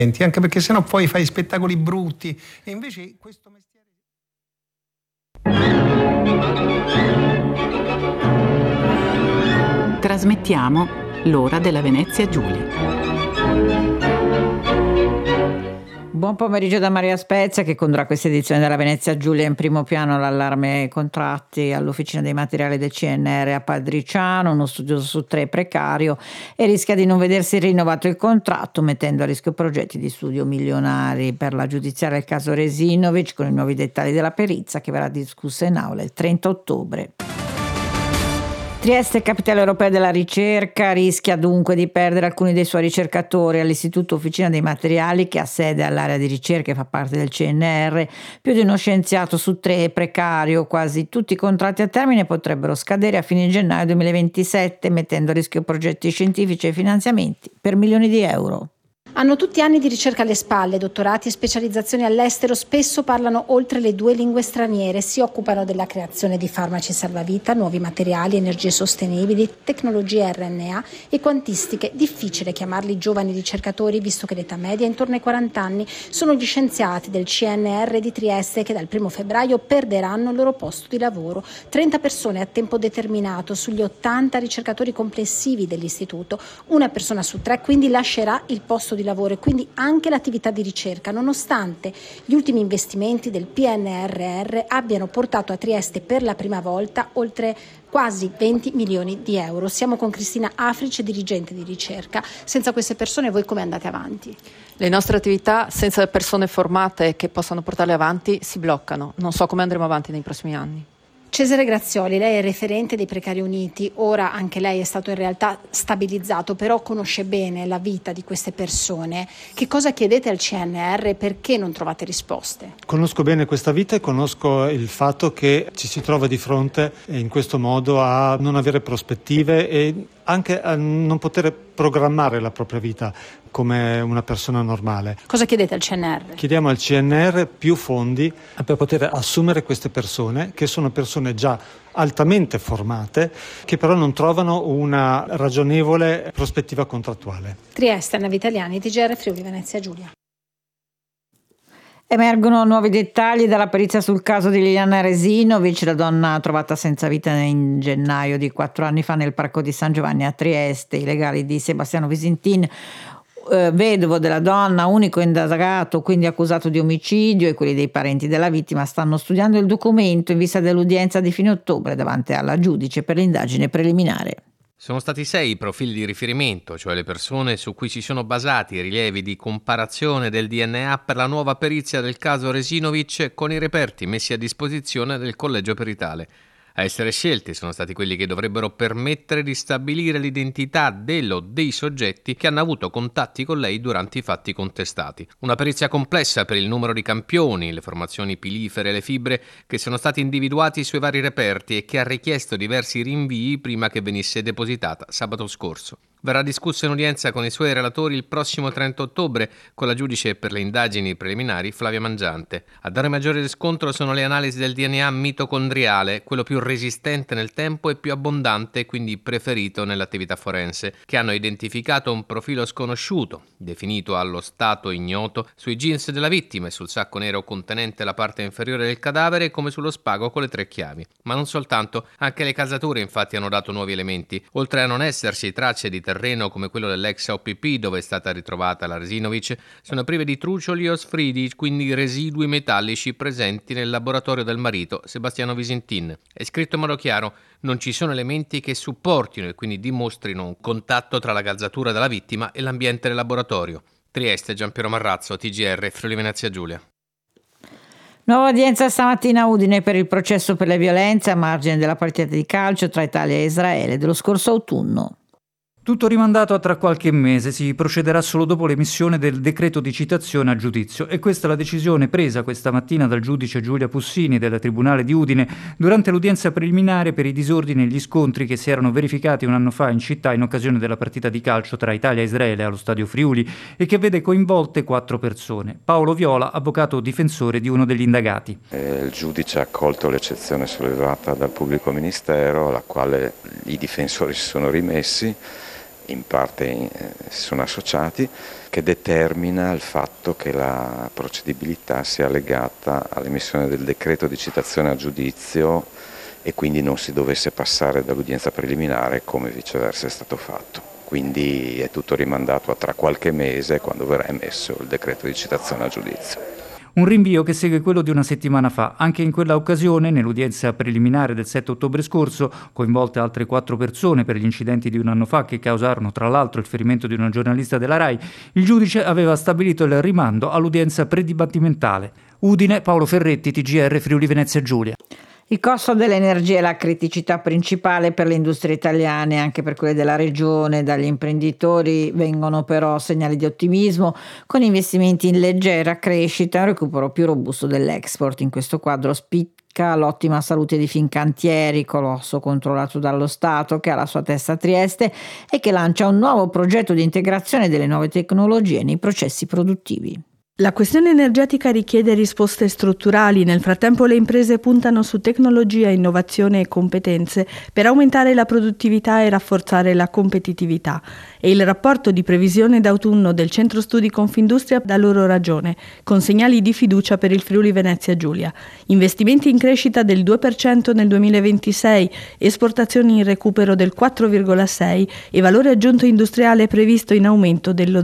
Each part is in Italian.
anche perché sennò poi fai spettacoli brutti, e invece questo mestiere... Trasmettiamo l'ora della Venezia Giulia. Buon pomeriggio da Maria Spezia, che condurrà questa edizione della Venezia Giulia. In primo piano l'allarme contratti all'Officina dei Materiali del CNR a Padriciano, uno studioso su 3 precario e rischia di non vedersi rinnovato il contratto, mettendo a rischio progetti di studio milionari. Per la giudiziaria il caso Resinovic, con i nuovi dettagli della perizia che verrà discussa in aula il 30 ottobre. Trieste, capitale europea della ricerca, rischia dunque di perdere alcuni dei suoi ricercatori. All'Istituto Officina dei Materiali, che ha sede all'area di ricerca e fa parte del CNR, più di uno scienziato su 3 è precario. Quasi tutti i contratti a termine potrebbero scadere a fine gennaio 2027, mettendo a rischio progetti scientifici e finanziamenti per milioni di euro. Hanno tutti anni di ricerca alle spalle, dottorati e specializzazioni all'estero, spesso parlano oltre le 2 lingue straniere, si occupano della creazione di farmaci salvavita, nuovi materiali, energie sostenibili, tecnologie RNA e quantistiche. Difficile chiamarli giovani ricercatori, visto che l'età media è intorno ai 40 anni. Sono gli scienziati del CNR di Trieste che dal 1 febbraio perderanno il loro posto di lavoro. 30 persone a tempo determinato sugli 80 ricercatori complessivi dell'istituto. Una persona su 3 quindi lascerà il posto di lavoro e quindi anche l'attività di ricerca, nonostante gli ultimi investimenti del PNRR abbiano portato a Trieste per la prima volta oltre quasi 20 milioni di euro. Siamo con Cristina Africe, dirigente di ricerca. Senza queste persone voi come andate avanti? Le nostre attività senza persone formate che possano portarle avanti si bloccano. Non so come andremo avanti nei prossimi anni. Cesare Grazioli, lei è referente dei Precari Uniti, ora anche lei è stato in realtà stabilizzato, però conosce bene la vita di queste persone. Che cosa chiedete al CNR e perché non trovate risposte? Conosco bene questa vita e conosco il fatto che ci si trova di fronte in questo modo a non avere prospettive e anche a non poter programmare la propria vita come una persona normale. Cosa chiedete al CNR? Chiediamo al CNR più fondi per poter assumere queste persone, che sono persone già altamente formate, che però non trovano una ragionevole prospettiva contrattuale. Trieste, Anna Vitaliani, TGR Friuli Venezia Giulia. Emergono nuovi dettagli dalla perizia sul caso di Liliana Resinovic, la donna trovata senza vita in gennaio di 4 anni fa nel parco di San Giovanni a Trieste. I legali di Sebastiano Visintin, vedovo della donna, unico indagato, quindi accusato di omicidio, e quelli dei parenti della vittima stanno studiando il documento in vista dell'udienza di fine ottobre davanti alla giudice per l'indagine preliminare. Sono stati 6 i profili di riferimento, cioè le persone su cui si sono basati i rilievi di comparazione del DNA per la nuova perizia del caso Resinovic con i reperti messi a disposizione del collegio peritale. A essere scelti sono stati quelli che dovrebbero permettere di stabilire l'identità dello o dei soggetti che hanno avuto contatti con lei durante i fatti contestati. Una perizia complessa per il numero di campioni, le formazioni pilifere e le fibre che sono stati individuati sui vari reperti e che ha richiesto diversi rinvii prima che venisse depositata sabato scorso. Verrà discussa in udienza con i suoi relatori il prossimo 30 ottobre con la giudice per le indagini preliminari Flavia Mangiante. A dare maggiore riscontro sono le analisi del DNA mitocondriale, quello più resistente nel tempo e più abbondante, quindi preferito nell'attività forense, che hanno identificato un profilo sconosciuto, definito allo stato ignoto, sui jeans della vittima e sul sacco nero contenente la parte inferiore del cadavere, come sullo spago con le 3 chiavi. Ma non soltanto, anche le casature infatti hanno dato nuovi elementi. Oltre a non esserci tracce di terreno come quello dell'ex OPP dove è stata ritrovata la Resinovic, sono prive di trucioli o sfridi, quindi residui metallici presenti nel laboratorio del marito, Sebastiano Visintin. È scritto in modo chiaro: non ci sono elementi che supportino e quindi dimostrino un contatto tra la calzatura della vittima e l'ambiente del laboratorio. Trieste, Giampiero Marrazzo, TGR, Friuli Venezia Giulia. Nuova udienza stamattina a Udine per il processo per le violenze a margine della partita di calcio tra Italia e Israele dello scorso autunno. Tutto rimandato a tra qualche mese, si procederà solo dopo l'emissione del decreto di citazione a giudizio e questa è la decisione presa questa mattina dal giudice Giulia Pussini del Tribunale di Udine durante l'udienza preliminare per i disordini e gli scontri che si erano verificati un anno fa in città in occasione della partita di calcio tra Italia e Israele allo Stadio Friuli e che vede coinvolte 4 persone. Paolo Viola, avvocato difensore di uno degli indagati. Il giudice ha accolto l'eccezione sollevata dal pubblico ministero alla quale i difensori si sono rimessi in parte si sono associati, che determina il fatto che la procedibilità sia legata all'emissione del decreto di citazione a giudizio e quindi non si dovesse passare dall'udienza preliminare come viceversa è stato fatto. Quindi è tutto rimandato a tra qualche mese, quando verrà emesso il decreto di citazione a giudizio. Un rinvio che segue quello di una settimana fa. Anche in quella occasione, nell'udienza preliminare del 7 ottobre scorso, coinvolte altre 4 persone per gli incidenti di un anno fa che causarono tra l'altro il ferimento di una giornalista della RAI, il giudice aveva stabilito il rimando all'udienza predibattimentale. Udine, Paolo Ferretti, TGR Friuli Venezia Giulia. Il costo dell'energia è la criticità principale per le industrie italiane, anche per quelle della regione. Dagli imprenditori vengono però segnali di ottimismo, con investimenti in leggera crescita e un recupero più robusto dell'export. In questo quadro spicca l'ottima salute di Fincantieri, colosso controllato dallo Stato, che ha la sua testa a Trieste e che lancia un nuovo progetto di integrazione delle nuove tecnologie nei processi produttivi. La questione energetica richiede risposte strutturali. Nel frattempo le imprese puntano su tecnologia, innovazione e competenze per aumentare la produttività e rafforzare la competitività. E il rapporto di previsione d'autunno del Centro Studi Confindustria dà loro ragione, con segnali di fiducia per il Friuli Venezia Giulia. Investimenti in crescita del 2% nel 2026, esportazioni in recupero del 4,6% e valore aggiunto industriale previsto in aumento dello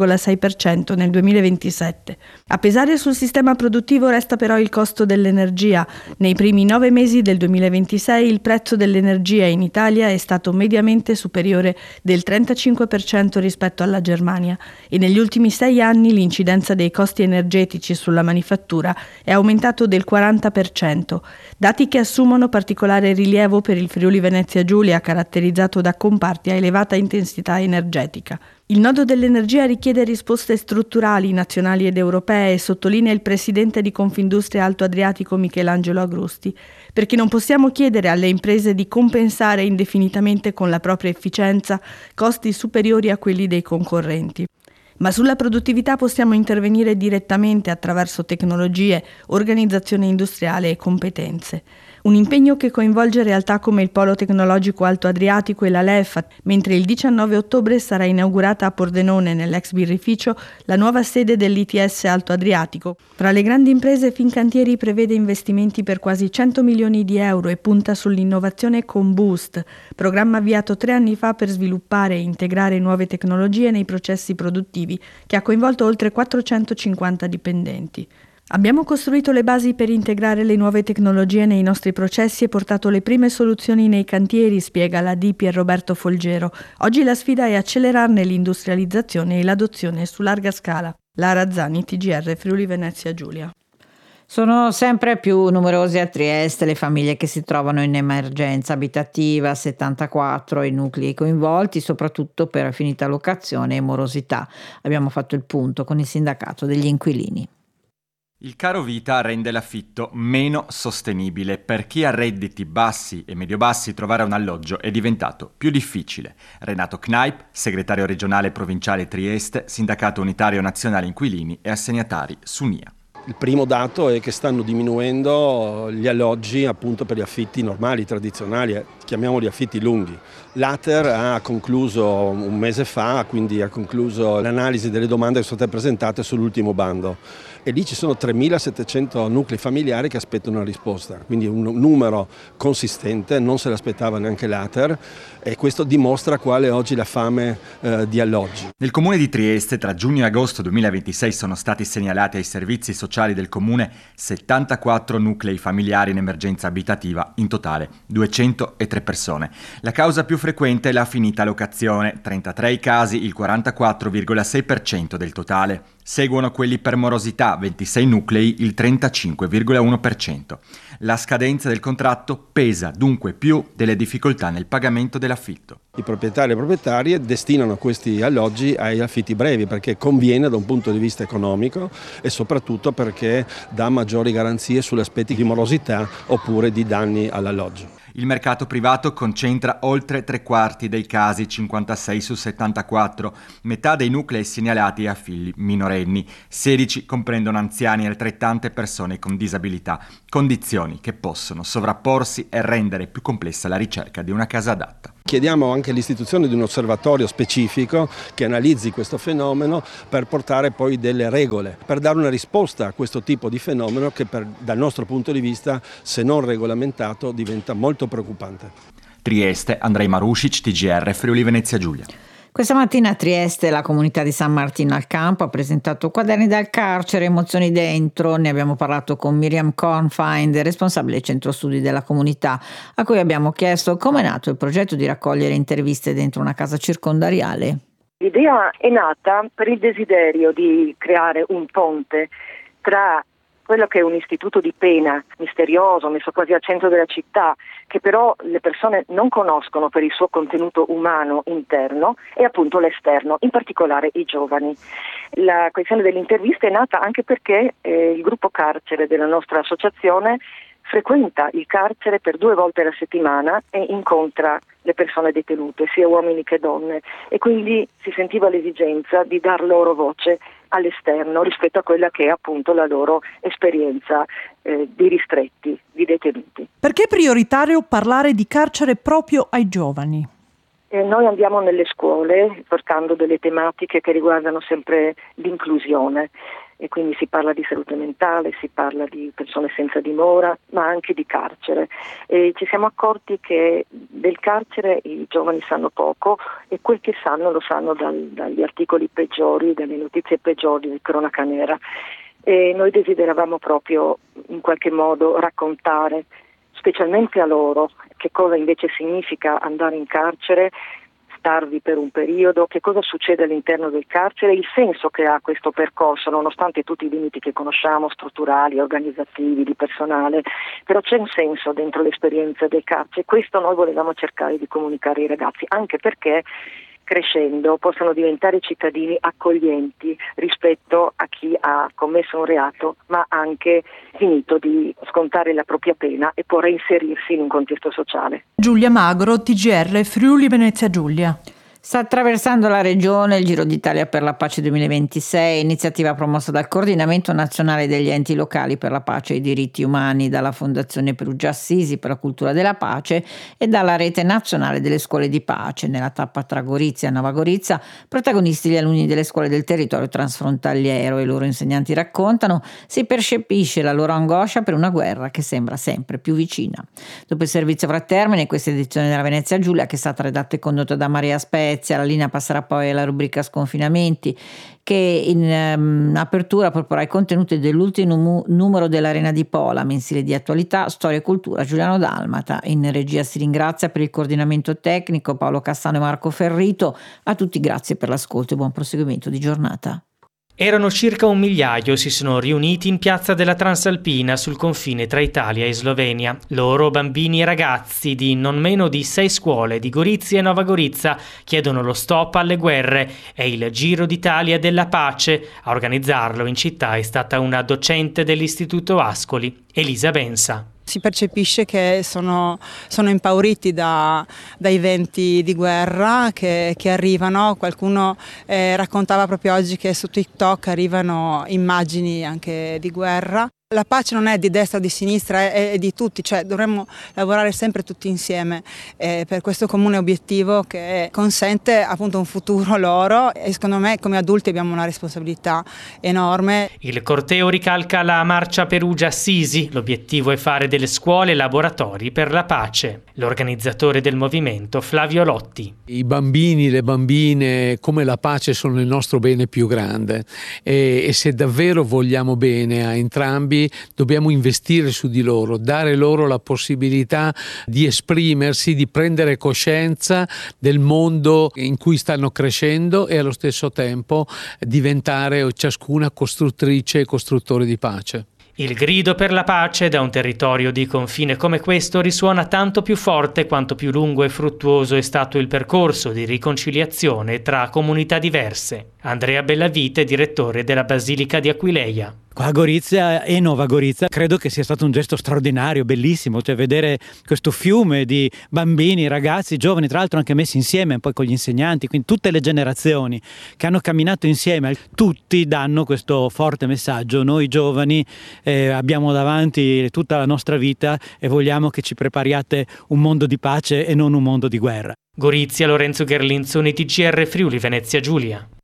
0,6% nel 2027. A pesare sul sistema produttivo resta però il costo dell'energia. Nei primi 9 mesi del 2026 il prezzo dell'energia in Italia è stato mediamente superiore del 35% rispetto alla Germania e negli ultimi 6 anni l'incidenza dei costi energetici sulla manifattura è aumentato del 40%, dati che assumono particolare rilievo per il Friuli Venezia Giulia, caratterizzato da comparti a elevata intensità energetica. Il nodo dell'energia richiede risposte strutturali, nazionali ed europee, sottolinea il presidente di Confindustria Alto Adriatico Michelangelo Agrusti, perché non possiamo chiedere alle imprese di compensare indefinitamente con la propria efficienza costi superiori a quelli dei concorrenti. Ma sulla produttività possiamo intervenire direttamente attraverso tecnologie, organizzazione industriale e competenze. Un impegno che coinvolge realtà come il Polo Tecnologico Alto Adriatico e la LEF, mentre il 19 ottobre sarà inaugurata a Pordenone, nell'ex birrificio, la nuova sede dell'ITS Alto Adriatico. Tra le grandi imprese Fincantieri prevede investimenti per quasi 100 milioni di euro e punta sull'innovazione con Boost, programma avviato 3 anni fa per sviluppare e integrare nuove tecnologie nei processi produttivi, che ha coinvolto oltre 450 dipendenti. Abbiamo costruito le basi per integrare le nuove tecnologie nei nostri processi e portato le prime soluzioni nei cantieri, spiega la D. Pierroberto Folgero. Oggi la sfida è accelerarne l'industrializzazione e l'adozione su larga scala. Lara Zani, TGR Friuli Venezia Giulia. Sono sempre più numerose a Trieste le famiglie che si trovano in emergenza abitativa, 74 i nuclei coinvolti, soprattutto per finita locazione e morosità. Abbiamo fatto il punto con il sindacato degli inquilini. Il caro vita rende l'affitto meno sostenibile. Per chi ha redditi bassi e medio-bassi trovare un alloggio è diventato più difficile. Renato Kneip, segretario regionale provinciale Trieste, sindacato unitario nazionale inquilini e assegnatari Sunia. Il primo dato è che stanno diminuendo gli alloggi appunto per gli affitti normali, tradizionali, chiamiamoli affitti lunghi. L'Ater ha concluso un mese fa, quindi ha concluso l'analisi delle domande che sono state presentate sull'ultimo bando e lì ci sono 3.700 nuclei familiari che aspettano una risposta, quindi un numero consistente, non se l'aspettava neanche l'Ater e questo dimostra qual è oggi la fame di alloggi. Nel comune di Trieste tra giugno e agosto 2026 sono stati segnalati ai servizi sociali del comune 74 nuclei familiari in emergenza abitativa, in totale 203 persone. La causa più frequente è la finita locazione, 33 casi, il 44,6% del totale. Seguono quelli per morosità, 26 nuclei, il 35,1%. La scadenza del contratto pesa dunque più delle difficoltà nel pagamento dell'affitto. I proprietari e le proprietarie destinano questi alloggi ai affitti brevi perché conviene da un punto di vista economico e soprattutto perché dà maggiori garanzie sugli aspetti di morosità oppure di danni all'alloggio. Il mercato privato concentra oltre 3/4 dei casi, 56 su 74. Metà dei nuclei segnalati ha figli minorenni, 16 comprendono anziani e altrettante persone con disabilità, condizioni che possono sovrapporsi e rendere più complessa la ricerca di una casa adatta. Chiediamo anche l'istituzione di un osservatorio specifico che analizzi questo fenomeno per portare poi delle regole, per dare una risposta a questo tipo di fenomeno che dal nostro punto di vista, se non regolamentato, diventa molto preoccupante. Trieste, Andrei Marušić, TGR, Friuli Venezia Giulia. Questa mattina a Trieste la comunità di San Martino al Campo ha presentato Quaderni dal carcere, emozioni dentro. Ne abbiamo parlato con Miriam Kornfind, responsabile centro studi della comunità, a cui abbiamo chiesto come è nato il progetto di raccogliere interviste dentro una casa circondariale. L'idea è nata per il desiderio di creare un ponte tra quello che è un istituto di pena misterioso, messo quasi al centro della città, che però le persone non conoscono per il suo contenuto umano interno, e appunto l'esterno, in particolare i giovani. La questione delle interviste è nata anche perché il gruppo carcere della nostra associazione frequenta il carcere per 2 volte alla settimana e incontra le persone detenute, sia uomini che donne, e quindi si sentiva l'esigenza di dar loro voce all'esterno rispetto a quella che è appunto la loro esperienza di ristretti, di detenuti. Perché è prioritario parlare di carcere proprio ai giovani? Noi andiamo nelle scuole portando delle tematiche che riguardano sempre l'inclusione, e quindi si parla di salute mentale, si parla di persone senza dimora, ma anche di carcere. E ci siamo accorti che del carcere i giovani sanno poco, e quel che sanno lo sanno dagli articoli peggiori, dalle notizie peggiori di cronaca nera. E noi desideravamo proprio in qualche modo raccontare, specialmente a loro, che cosa invece significa andare in carcere, starvi per un periodo, che cosa succede all'interno del carcere, il senso che ha questo percorso, nonostante tutti i limiti che conosciamo, strutturali, organizzativi, di personale, però c'è un senso dentro l'esperienza del carcere. Questo noi volevamo cercare di comunicare ai ragazzi, anche perché crescendo possono diventare cittadini accoglienti rispetto a chi ha commesso un reato ma anche finito di scontare la propria pena e può reinserirsi in un contesto sociale. Giulia Magro, TGR, Friuli Venezia Giulia. Sta attraversando la regione il Giro d'Italia per la Pace 2026, iniziativa promossa dal Coordinamento Nazionale degli Enti Locali per la Pace e i Diritti Umani, dalla Fondazione Perugia Assisi per la Cultura della Pace e dalla Rete Nazionale delle Scuole di Pace. Nella tappa tra Gorizia e Nova Gorizia, protagonisti gli alunni delle scuole del territorio transfrontaliero. I loro insegnanti raccontano, si percepisce la loro angoscia per una guerra che sembra sempre più vicina. Dopo il servizio avrà termine questa edizione della Venezia Giulia, che è stata redatta e condotta da Maria Spezia. La linea passerà poi alla rubrica Sconfinamenti, che in apertura proporrà i contenuti dell'ultimo numero dell'Arena di Pola, mensile di attualità, storia e cultura. Giuliano Dalmata in regia si ringrazia per il coordinamento tecnico Paolo Cassano e Marco Ferrito. A tutti grazie per l'ascolto e buon proseguimento di giornata. Erano circa 1 migliaio, si sono riuniti in piazza della Transalpina sul confine tra Italia e Slovenia. Loro, bambini e ragazzi di non meno di 6 scuole di Gorizia e Nova Gorizia, chiedono lo stop alle guerre e il Giro d'Italia della Pace. A organizzarlo in città è stata una docente dell'Istituto Ascoli, Elisa Bensa. Si percepisce che sono impauriti dai venti di guerra che arrivano. Qualcuno raccontava proprio oggi che su TikTok arrivano immagini anche di guerra. La pace non è di destra o di sinistra, è di tutti, cioè dovremmo lavorare sempre tutti insieme per questo comune obiettivo che consente appunto un futuro loro, e secondo me come adulti abbiamo una responsabilità enorme. Il corteo ricalca la marcia Perugia Assisi, l'obiettivo è fare delle scuole laboratori per la pace. L'organizzatore del movimento Flavio Lotti. I bambini, le bambine come la pace sono il nostro bene più grande e se davvero vogliamo bene a entrambi dobbiamo investire su di loro, dare loro la possibilità di esprimersi, di prendere coscienza del mondo in cui stanno crescendo e allo stesso tempo diventare ciascuna costruttrice e costruttore di pace. Il grido per la pace da un territorio di confine come questo risuona tanto più forte quanto più lungo e fruttuoso è stato il percorso di riconciliazione tra comunità diverse. Andrea Bellavite, direttore della Basilica di Aquileia. qua a Gorizia e Nova Gorizia. Credo che sia stato un gesto straordinario, bellissimo, cioè vedere questo fiume di bambini, ragazzi, giovani, tra l'altro anche messi insieme poi con gli insegnanti, quindi tutte le generazioni che hanno camminato insieme, tutti danno questo forte messaggio: noi giovani abbiamo davanti tutta la nostra vita e vogliamo che ci prepariate un mondo di pace e non un mondo di guerra. Gorizia, Lorenzo Gherlinzoni, TCR Friuli Venezia Giulia.